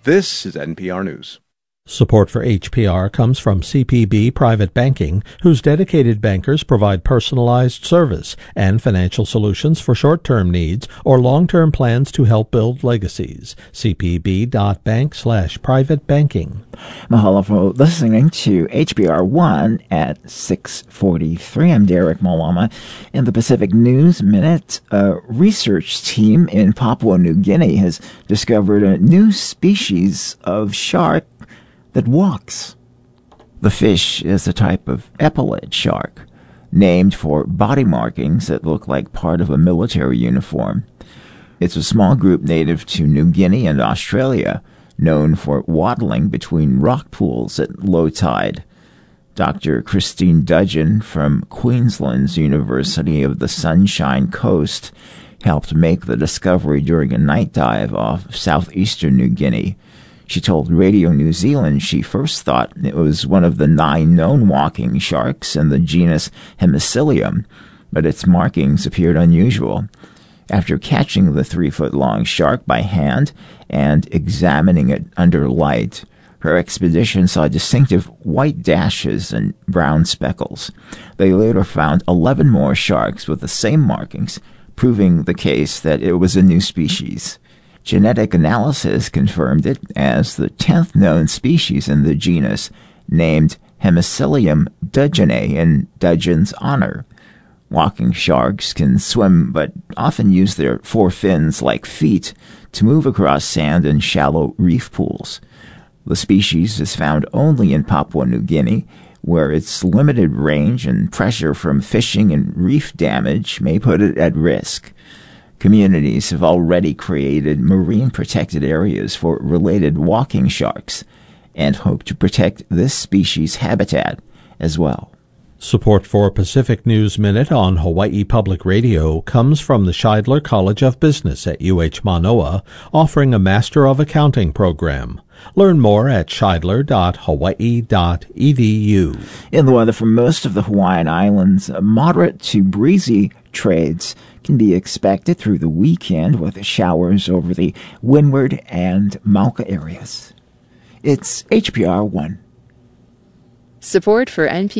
This is NPR News. Support for HPR comes from CPB Private Banking, whose dedicated bankers provide personalized service and financial solutions for short-term needs or long-term plans to help build legacies. cpb.bank/private banking. Mahalo for listening to HPR 1 at 6:43. I'm Derek Malama. In the Pacific News Minute, a research team in Papua New Guinea has discovered a new species of shark that walks. The fish is a type of epaulet shark, named for body markings that look like part of a military uniform. It's a small group native to New Guinea and Australia, known for waddling between rock pools at low tide. Dr. Christine Dudgeon from Queensland's University of the Sunshine Coast helped make the discovery during a night dive off southeastern New Guinea. She told Radio New Zealand she first thought it was one of the 9 known walking sharks in the genus Hemicillium, but its markings appeared unusual. After catching the 3-foot-long shark by hand and examining it under light, her expedition saw distinctive white dashes and brown speckles. They later found 11 more sharks with the same markings, proving the case that it was a new species. Genetic analysis confirmed it as the 10th known species in the genus, named Hemicillium dudgeonei in Dudgeon's honor. Walking sharks can swim but often use their 4 fins like feet to move across sand and shallow reef pools. The species is found only in Papua New Guinea, where its limited range and pressure from fishing and reef damage may put it at risk. Communities have already created marine protected areas for related walking sharks and hope to protect this species' habitat as well. Support for Pacific News Minute on Hawaii Public Radio comes from the Scheidler College of Business at UH Manoa, offering a Master of Accounting program. Learn more at scheidler.hawaii.edu. In the weather for most of the Hawaiian Islands, moderate to breezy trades can be expected through the weekend with showers over the Windward and Mauka areas. It's HPR 1. Support for NPR